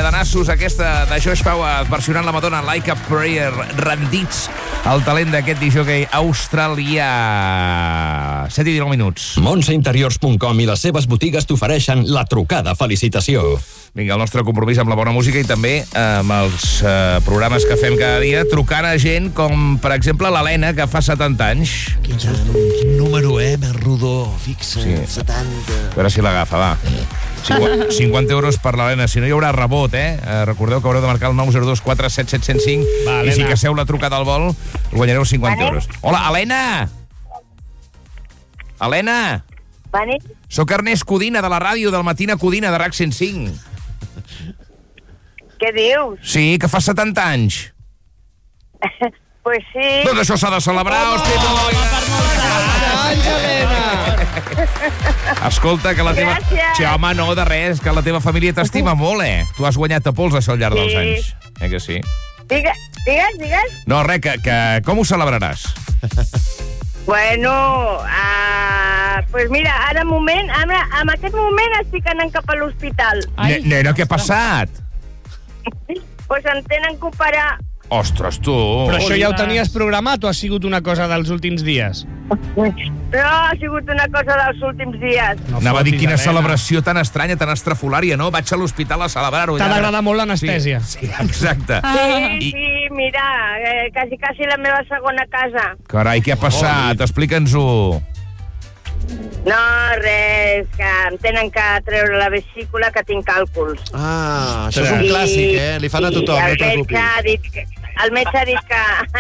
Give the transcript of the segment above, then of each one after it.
de nassos, aquesta de Josh Pau versionant la Madonna Like a Prayer, rendits el talent d'aquest disjockey australià. 7:19 minuts. Montseinteriors.com i les seves botigues t'ofereixen la trucada felicitació. Vinga, el nostre compromís amb la bona música i també amb els programes que fem cada dia, trucant a gent com, per exemple, l'Helena, que fa 70 anys. Quin número, més rodó, fixa, sí. 70... A veure si l'agafa, va. 50 euros per l'Helena, si no hi haurà rebot, recordeu que haureu de marcar el 902 477 105 i si casseu la trucada al vol, guanyareu 50 euros. Hola, Helena! Helena! Vale. Soc Ernest Codina, de la ràdio del Matina Codina, de RAC 105. Què dius? Sí, que fa 70 anys. Pues sí. Doncs això s'ha de celebrar, hòstia. Escolta, que la teva... Gràcies. Sí, home, no, de res, que la teva família t'estima molt, Tu has guanyat a pols això al llarg dels anys. Que sí? Digues. No, res, que com ho celebraràs? Bueno, pues mira, ara en aquest moment estic anant cap a l'hospital. Nena, què ha passat? Pues em tenen que operar. Ostres, tu! Però això ja ho tenies programat o ha sigut una cosa dels últims dies? No, ha sigut una cosa dels últims dies. Anava a dir quina celebració tan estranya, tan estrafolària, no? Vaig a l'hospital a celebrar-ho. T'ha d'agradar molt l'anestèsia. Sí, exacte. Sí, mira, quasi la meva segona casa. Carai, què ha passat? Explica'ns-ho. No, res, que em tenen que treure la vesícula, que tinc càlculs. Això és un clàssic, Li fan a tothom, no et preocupis. El metge ha dit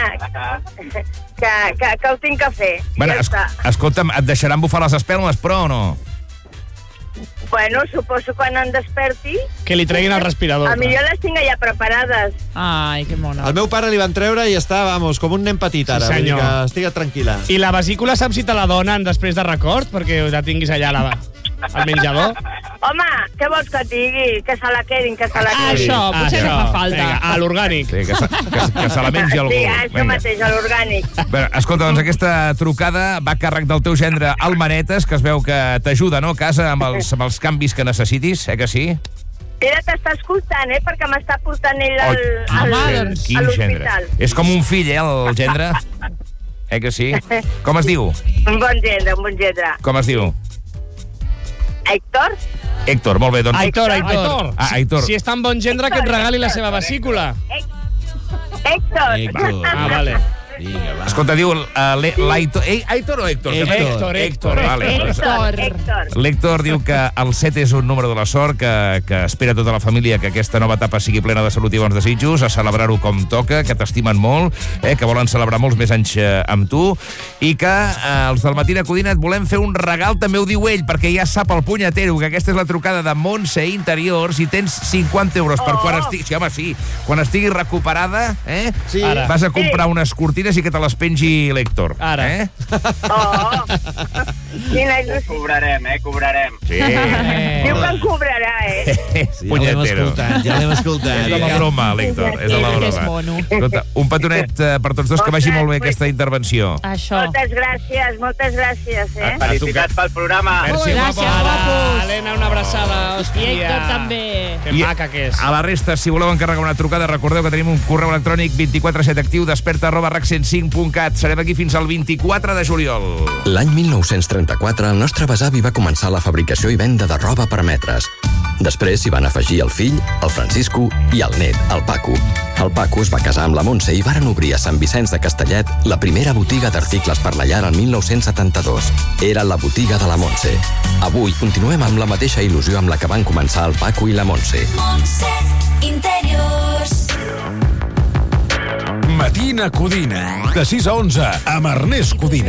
que ho tinc que fer. Bueno, escolta'm, et deixaran bufar les espelmes, però o no? Bueno, suposo quan em desperti... Que li treguin el respirador. A millor les tinc allà preparades. Ai, que mona. Al meu pare li van treure i està, vamos, com un nen petit ara. Sí, senyor. Vull dir que estigui tranquil·la. I la vesícula saps si te la donen després de record? Perquè la tinguis allà al menjador? Home, què vols que et digui? Que se la quedin, que se la quedin. Això, potser no fa falta. Vinga, a l'orgànic. Sí, que se la mengi algú. Sí, això mateix, a l'orgànic. Bé, escolta, doncs aquesta trucada va a càrrec del teu gendre, el Manetes, que es veu que t'ajuda, no?, a casa amb els canvis que necessitis, que sí? Mira, t'està escoltant, perquè m'està portant ell a Quin gendre. l'hospital. És com un fill, el gendre? Que sí? Com es diu? Un bon gendre. Com es diu? Héctor? Héctor, molt bé, doncs... Aitor. Aitor. Si és tan bon gendre, que et regali la seva vesícula. Héctor. Vale. Vinga, va. Escolta, diu l'Aitor... Aitor o Héctor? Héctor. Vale, doncs, Héctor. l'Héctor diu que el 7 és un número de la sort, que espera tota la família que aquesta nova etapa sigui plena de salut i bons desitjos, a celebrar-ho com toca, que t'estimen molt, que volen celebrar molts més anys amb tu, i que els del Matina Codina et volem fer un regal, també ho diu ell, perquè ja sap el punyetero que aquesta és la trucada de Montse Interiors i tens 50 euros per quan estigui... Sí, home, sí. Quan estigui recuperada, Sí. vas a comprar unes cortines i que te les pengi l'Héctor. Ara. Quina il·lusió. Cobrarem. Sí. Diu que em cobrarà, Sí, ja l'hem escoltat. És la broma, l'Héctor. És la Que és broma. mono. Escolta, un petonet per tots dos, que vagi molt bé aquesta intervenció. Això. Moltes gràcies, Felicitats pel programa. Merci, Gràcies, guapo. guapos. Helena, una abraçada. Hòstia. I Héctor també. Que maca que és. A la resta, si voleu encarregar una trucada, recordeu que tenim un correu electrònic 24/7 actiu, desperta@rac105.cat. Serem aquí fins al 24 de juliol. L'any 1934, el nostre besavi va començar la fabricació i venda de roba per metres. Després s'hi van afegir el fill, el Francisco, i el net, el Paco. El Paco es va casar amb la Montse i varen obrir a Sant Vicenç de Castellet la primera botiga d'articles per la llar el 1972. Era la botiga de la Montse. Avui continuem amb la mateixa il·lusió amb la que van començar el Paco i la Montse. Montse Interiors. Matina Codina, de 6 a 11, amb Ernest Codina.